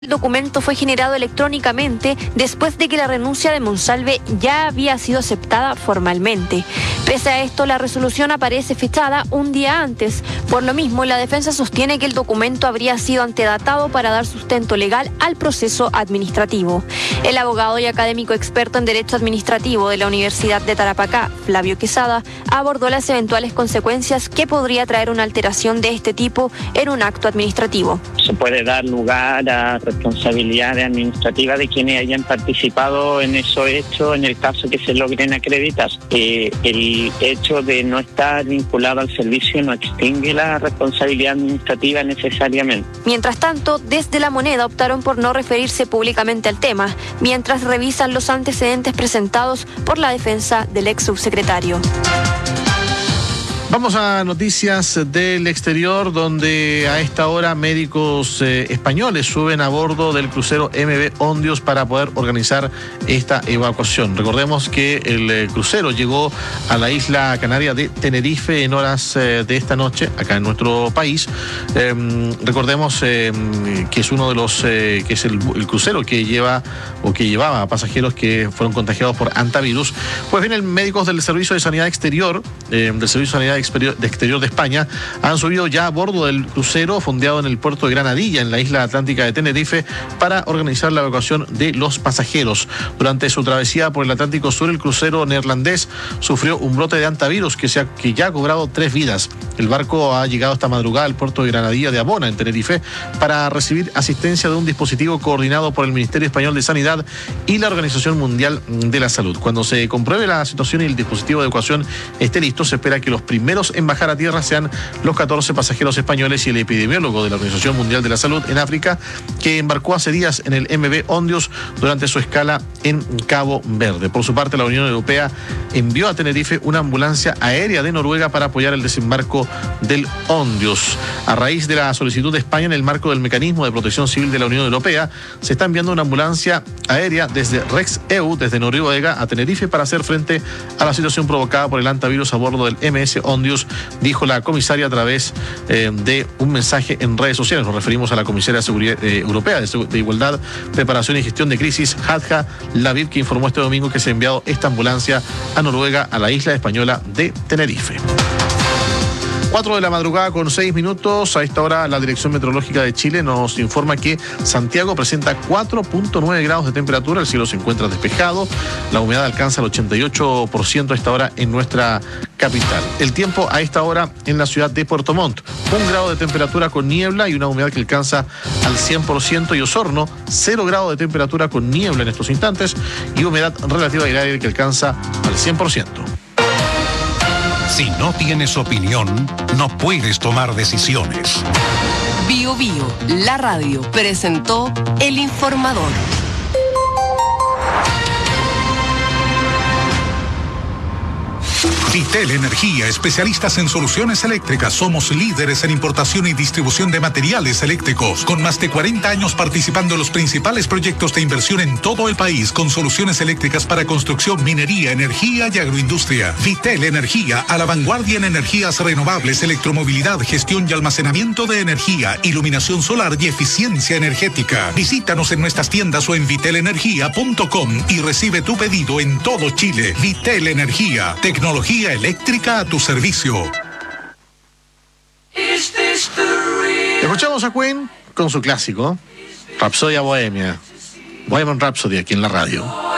El documento fue generado electrónicamente después de que la renuncia de Monsalve ya había sido aceptada formalmente. Pese a esto, la resolución aparece fechada un día antes. Por lo mismo, la defensa sostiene que el documento habría sido antedatado para dar sustento legal al proceso administrativo. El abogado y académico experto en Derecho Administrativo de la Universidad de Tarapacá, Flavio Quesada, abordó las eventuales consecuencias que podría traer una alteración de este tipo en un acto administrativo. Se puede dar lugar a responsabilidades administrativas de quienes hayan participado en esos hechos en el caso que se logren acreditar. El hecho de no estar vinculado al servicio no extingue la responsabilidad administrativa necesariamente. Mientras tanto, desde La Moneda optaron por no referirse públicamente al tema, mientras revisan los antecedentes presentados por la defensa del ex subsecretario. Vamos a noticias del exterior, donde a esta hora médicos españoles suben a bordo del crucero MV Ondios para poder organizar esta evacuación. Recordemos que el crucero llegó a la isla canaria de Tenerife en horas de esta noche, acá en nuestro país. Recordemos que es uno de los que es el crucero que lleva o que llevaba a pasajeros que fueron contagiados por hantavirus. Pues bien, médicos del Servicio de Sanidad Exterior, Exterior de España, han subido ya a bordo del crucero fondeado en el puerto de Granadilla, en la isla atlántica de Tenerife, para organizar la evacuación de los pasajeros. Durante su travesía por el Atlántico Sur, el crucero neerlandés sufrió un brote de hantavirus que ya ha cobrado 3 vidas. El barco ha llegado esta madrugada al puerto de Granadilla de Abona, en Tenerife, para recibir asistencia de un dispositivo coordinado por el Ministerio Español de Sanidad y la Organización Mundial de la Salud. Cuando se compruebe la situación y el dispositivo de evacuación esté listo, se espera que los primeros en bajar a tierra sean los 14 pasajeros españoles y el epidemiólogo de la Organización Mundial de la Salud en África, que embarcó hace días en el MV Ondios durante su escala en Cabo Verde. Por su parte, la Unión Europea envió a Tenerife una ambulancia aérea de Noruega para apoyar el desembarco del Ondios. A raíz de la solicitud de España en el marco del Mecanismo de Protección Civil de la Unión Europea, se está enviando una ambulancia aérea desde RexEU, desde Noruega a Tenerife, para hacer frente a la situación provocada por el hantavirus a bordo del MS Ondios, dijo la comisaria a través de un mensaje en redes sociales. Nos referimos a la comisaria de Seguridad Europea de Igualdad, Preparación y Gestión de Crisis, Hadja Lavib, que informó este domingo que se ha enviado esta ambulancia a Noruega, a la isla española de Tenerife. 4 de la madrugada con 6 minutos. A esta hora la Dirección Meteorológica de Chile nos informa que Santiago presenta 4.9 grados de temperatura, el cielo se encuentra despejado, la humedad alcanza el 88% a esta hora en nuestra capital. El tiempo a esta hora en la ciudad de Puerto Montt: 1 grado de temperatura con niebla y una humedad que alcanza al 100%, y Osorno 0 grado de temperatura con niebla en estos instantes y humedad relativa del aire que alcanza al 100%. Si no tienes opinión, no puedes tomar decisiones. Bio Bio, la radio, presentó El Informador. Vitel Energía, especialistas en soluciones eléctricas. Somos líderes en importación y distribución de materiales eléctricos, con más de 40 años participando en los principales proyectos de inversión en todo el país, con soluciones eléctricas para construcción, minería, energía y agroindustria. Vitel Energía, a la vanguardia en energías renovables, electromovilidad, gestión y almacenamiento de energía, iluminación solar y eficiencia energética. Visítanos en nuestras tiendas o en vitelenergia.com y recibe tu pedido en todo Chile. Vitel Energía, tecnología eléctrica a tu servicio. Escuchamos a Queen con su clásico Rhapsodia Bohemia, Bohemian Rhapsody, aquí en la radio.